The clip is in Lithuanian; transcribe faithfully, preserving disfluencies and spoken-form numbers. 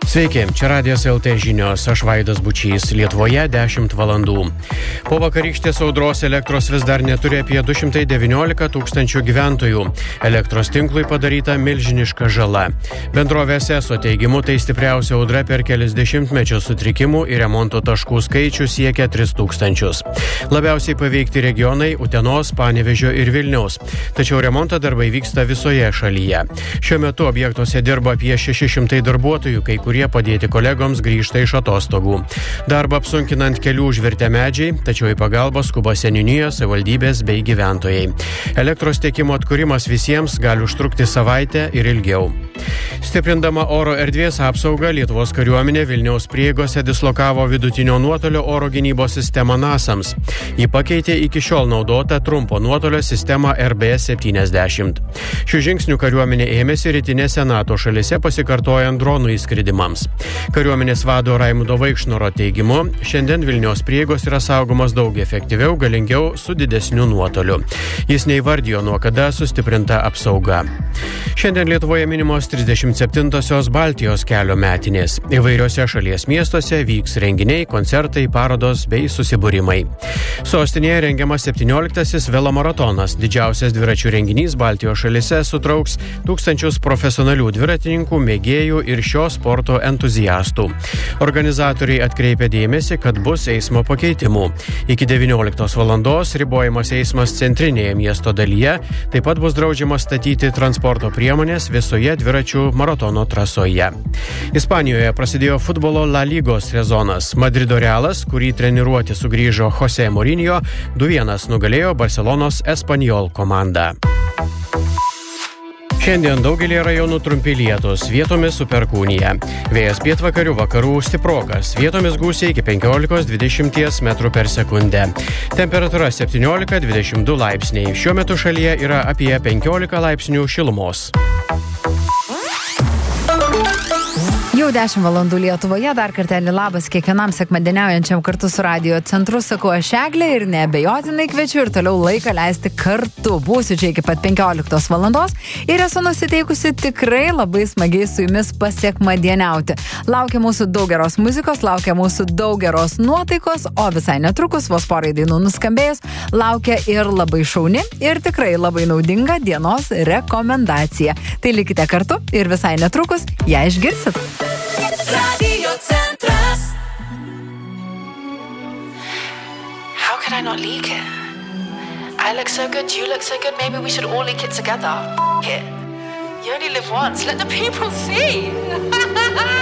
Sveiki, čia Radijas L T žinios, aš Vaidas Bučys, Lietuvoje dešimt valandų. Po vakarykštės audros elektros vis dar neturi apie du šimtai devyniolika tūkstančių gyventojų. Elektros tinklui padaryta milžiniška žala. Bendrovės ESO teigimu tai stipriausia audra per kelis dešimtmečius, sutrikimų ir remonto taškų skaičius siekia tris tūkstančius. Labiausiai paveikti regionai Utenos, Panevėžio ir Vilniaus. Tačiau remonto darbai vyksta visoje šalyje. Šiuo metu objektuose dirba apie šeši šimtai darbuotojų, kai kurie padėti kolegoms grįžta iš atostogų. Darbą apsunkinant kelių užvirtę medžiai, tačiau į pagalbą skuba seniūnijos, savivaldybės bei gyventojai. Elektros tiekimo atkūrimas visiems gali užtrukti savaitę ir ilgiau. Stiprindama oro erdvės apsaugą, Lietuvos kariuomenė Vilniaus prieigose dislokavo vidutinio nuotolio oro gynybos sistemą NASAMS. Ji pakeitė iki šiol naudotą trumpo nuotolio sistemą R B septyniasdešimt. Šių žingsnių kariuomenė ėmėsi rytinėse NATO šalise pasikartojant dronų įskridimams. Kariuomenės vado Raimundo Vaikšnoro teigimu, šiandien Vilniaus prieigos yra saugomas daug efektyviau, galingiau su didesniu nuotoliu. Jis neįvardijo, nuo kada sustiprinta apsauga. Šiandien Lietuvoje minimos trisdešimt septintosios Baltijos kelio metinės. Įvairiose šalies miestuose vyks renginiai, koncertai, parodos bei susibūrimai. Sostinėje rengiamas septynioliktasis velomaratonas. Didžiausias dviračių renginys Baltijos šalyse sutrauks tūkstančius profesionalių dviratininkų, mėgėjų ir šio sporto entuziastų. Organizatoriai atkreipia dėmesį, kad bus eismo pakeitimų. Iki devynioliktos valandos ribojamas eismas centrinėje miesto dalyje, taip pat bus draudžiama statyti transporto priemonės visoje dviračių maratono trasoje. Ispanijoje prasidėjo futbolo La Lygos sezonas. Madrido Realas, kurį treniruoti sugrįžo Jose Mourinho, du vienas nugalėjo Barcelonos Espanyol komandą. Šiandien daugelį rajonų trumpi lietūs, vietomis su perkūnija. Vėjas pietvakarių vakarų stiprokas, vietomis gūsiai iki penkiolikos dvidešimt metrų per sekundę. Temperatūra septyniolika dvidešimt du laipsniai. Šiuo metu šalyje yra apie penkiolika laipsnių šilumos. Jau dešimt valandų Lietuvoje, dar kartelį labas kiekvienam sekmadieniaujančiam kartu su Radio Centru, sakau aš Eglė ir neabejotinai kviečiu ir toliau laiką leisti kartu. Būsiu čia iki pat penkioliktos valandos ir esu nusiteikusi tikrai labai smagiai su jumis pasiekmadieniauti. Laukia mūsų daug geros muzikos, laukia mūsų daug geros nuotaikos, o visai netrukus, vos porai dainų nuskambėjus, laukia ir labai šauni ir tikrai labai naudinga dienos rekomendacija. Tai likite kartu ir visai netrukus ją išgirsit. Radio Centras. How can I not leak it? I look so good, you look so good, maybe we should all leak it together. F*** it. You only live once, let the people see.